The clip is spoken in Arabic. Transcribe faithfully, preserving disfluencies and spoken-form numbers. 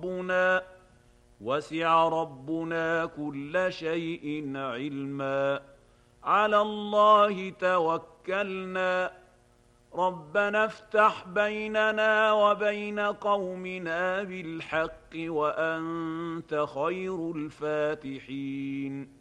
ربنا وسع ربنا كل شيء علما على الله توكلنا ربنا افتح بيننا وبين قومنا بالحق وأنت خير الفاتحين